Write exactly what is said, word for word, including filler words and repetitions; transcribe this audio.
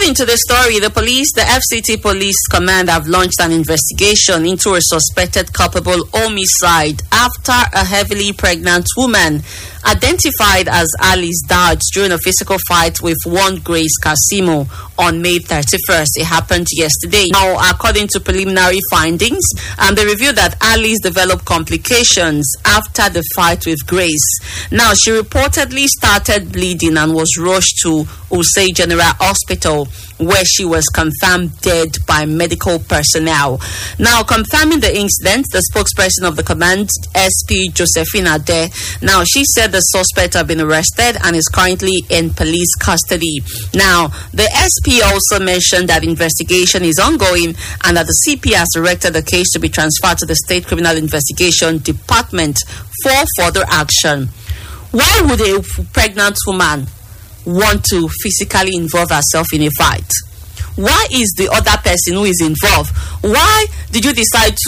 According to the story, the police, the F C T Police Command have launched an investigation into a suspected culpable homicide after a heavily pregnant woman identified as Alice died during a physical fight with one Grace Casimo on May thirty-first. It happened yesterday. Now, according to preliminary findings, um, they revealed that Alice developed complications after the fight with Grace. Now, she reportedly started bleeding and was rushed to Usei General Hospital, where she was confirmed dead by medical personnel. Now, confirming the incident, the spokesperson of the command, S P Josephine Ade, now she said the suspect had been arrested and is currently in police custody. Now, the S P also mentioned that investigation is ongoing and that the C P has directed the case to be transferred to the State Criminal Investigation Department for further action. Why would a pregnant woman want to physically involve herself in a fight? Why is the other person who is involved? Why did you decide to